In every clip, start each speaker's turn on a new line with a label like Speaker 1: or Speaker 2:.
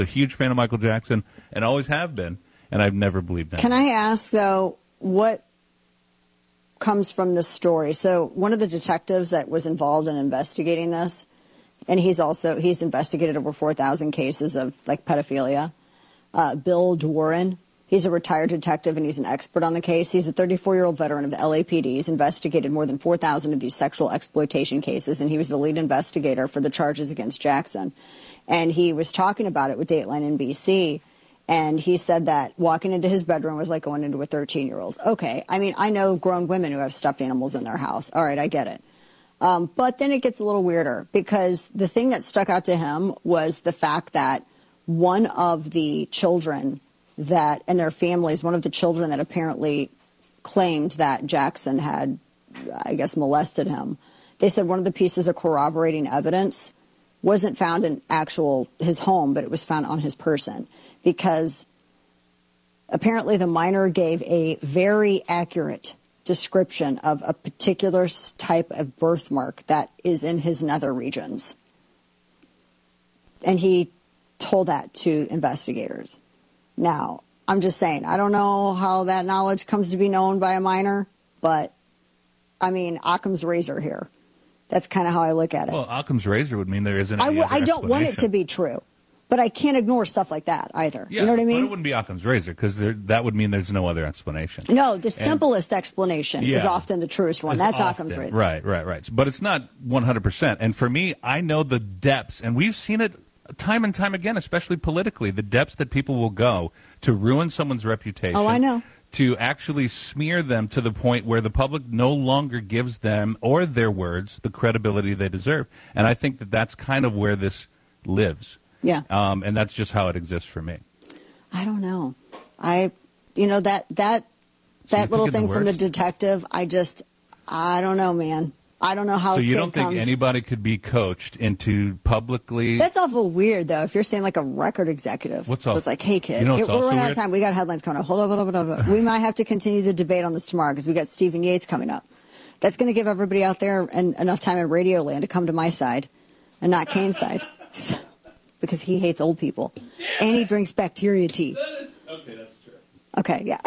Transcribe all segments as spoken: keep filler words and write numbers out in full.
Speaker 1: a huge fan of Michael Jackson and always have been, and I've never believed that.
Speaker 2: Can I ask, though, what comes from this story? So one of the detectives that was involved in investigating this, and he's also, he's investigated over four thousand cases of, like, pedophilia, uh, Bill Dworin. He's a retired detective, and he's an expert on the case. He's a thirty-four-year-old veteran of the L A P D. He's investigated more than four thousand of these sexual exploitation cases, and he was the lead investigator for the charges against Jackson. And he was talking about it with Dateline N B C, and he said that walking into his bedroom was like going into a thirteen-year-old's. Okay, I mean, I know grown women who have stuffed animals in their house. All right, I get it. Um, but then it gets a little weirder, because the thing that stuck out to him was the fact that one of the children that, and their families, one of the children that apparently claimed that Jackson had, I guess, molested him. They said one of the pieces of corroborating evidence wasn't found in actual his home, but it was found on his person, because apparently the minor gave a very accurate description of a particular type of birthmark that is in his nether regions. And he told that to investigators. Now, I'm just saying, I don't know how that knowledge comes to be known by a minor, but, I mean, Occam's razor here. That's kind of how I look at it.
Speaker 1: Well, Occam's razor would mean there isn't any
Speaker 2: I, w-
Speaker 1: other
Speaker 2: I don't want it to be true, but I can't ignore stuff like that either.
Speaker 1: Yeah,
Speaker 2: you know what I mean?
Speaker 1: But it wouldn't be Occam's razor, because that would mean there's no other explanation.
Speaker 2: No, the
Speaker 1: and,
Speaker 2: simplest explanation
Speaker 1: yeah,
Speaker 2: is often the truest one. That's
Speaker 1: often,
Speaker 2: Occam's razor.
Speaker 1: Right, right, right. But it's not one hundred percent. And for me, I know the depths, and we've seen it time and time again, especially politically, the depths that people will go to ruin someone's reputation.
Speaker 2: Oh, I know.
Speaker 1: To actually smear them to the point where the public no longer gives them or their words the credibility they deserve. And I think that that's kind of where this lives.
Speaker 2: Yeah.
Speaker 1: Um, and that's just how it exists for me.
Speaker 2: I don't know. I, you know, that, that,
Speaker 1: So
Speaker 2: that little thing
Speaker 1: the
Speaker 2: from the
Speaker 1: worst?
Speaker 2: detective, I just, I don't know, man. I don't know how.
Speaker 1: So you
Speaker 2: kid
Speaker 1: don't think
Speaker 2: comes.
Speaker 1: anybody could be coached into publicly?
Speaker 2: That's awful weird, though. If you're saying like a record executive,
Speaker 1: What's awful?
Speaker 2: It's like, hey, kid,
Speaker 1: You know what's
Speaker 2: hey, we're
Speaker 1: also
Speaker 2: running out
Speaker 1: weird?
Speaker 2: of time. We got headlines coming up. Hold up, hold up, hold up. We might have to continue the debate on this tomorrow, because we got Stephen Yates coming up. That's going to give everybody out there en- enough time in Radio Land to come to my side and not Kane's side, so, because he hates old people and he drinks bacteria tea.
Speaker 1: That is, okay, that's true.
Speaker 2: Okay, yeah.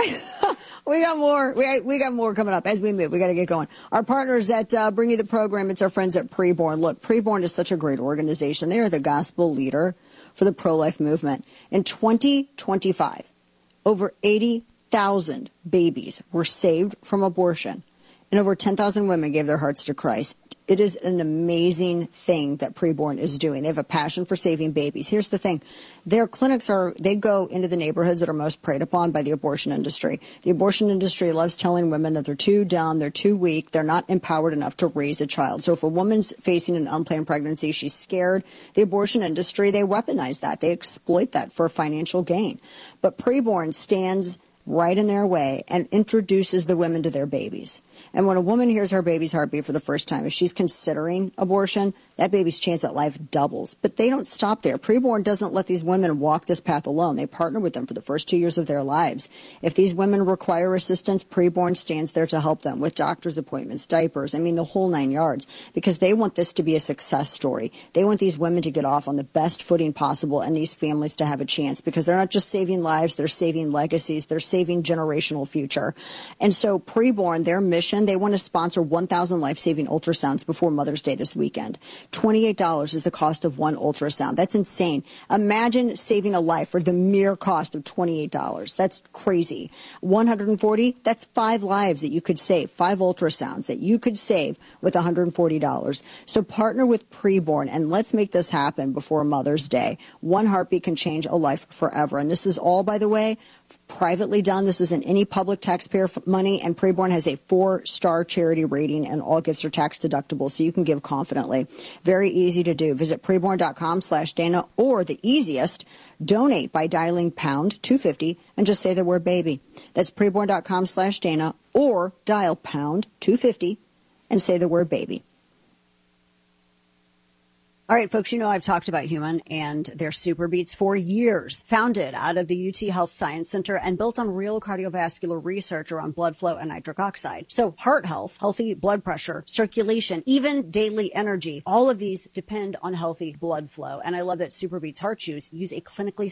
Speaker 2: We got more. We we got more coming up as we move. We got to get going. Our partners that uh, bring you the program, it's our friends at Preborn. Look, Preborn is such a great organization. They are the gospel leader for the pro-life movement. In twenty twenty-five, over eighty thousand babies were saved from abortion, and over ten thousand women gave their hearts to Christ. It is an amazing thing that Preborn is doing. They have a passion for saving babies. Here's the thing. Their clinics are, they go into the neighborhoods that are most preyed upon by the abortion industry. The abortion industry loves telling women that they're too dumb, they're too weak, they're not empowered enough to raise a child. So if a woman's facing an unplanned pregnancy, she's scared. The abortion industry, they weaponize that. They exploit that for financial gain. But Preborn stands right in their way and introduces the women to their babies. And when a woman hears her baby's heartbeat for the first time, if she's considering abortion, that baby's chance at life doubles. But they don't stop there. Preborn doesn't let these women walk this path alone. They partner with them for the first two years of their lives. If these women require assistance, Preborn stands there to help them with doctor's appointments, diapers, I mean the whole nine yards, because they want this to be a success story. They want these women to get off on the best footing possible and these families to have a chance, because they're not just saving lives, they're saving legacies, they're saving generational future. And so Preborn, their mission, they want to sponsor one thousand life-saving ultrasounds before Mother's Day this weekend. twenty-eight dollars is the cost of one ultrasound. That's insane. Imagine saving a life for the mere cost of twenty-eight dollars. That's crazy. one hundred forty dollars, that's five lives that you could save, five ultrasounds that you could save with one hundred forty dollars. So partner with Preborn and let's make this happen before Mother's Day. One heartbeat can change a life forever. And this is all, by the way, privately done. This isn't any public taxpayer money, and Preborn has a four-star charity rating, and all gifts are tax deductible, so you can give confidently. Very easy to do. Visit preborn.com slash Dana, or the easiest, donate by dialing pound two fifty and just say the word baby. That's preborn.com slash Dana, or dial pound two fifty and say the word baby. All right, folks, you know I've talked about Human and their Super Beats for years. Founded out of the U T Health Science Center and built on real cardiovascular research around blood flow and nitric oxide. So heart health, healthy blood pressure, circulation, even daily energy, all of these depend on healthy blood flow. And I love that Super Beats Heart Chews use a clinically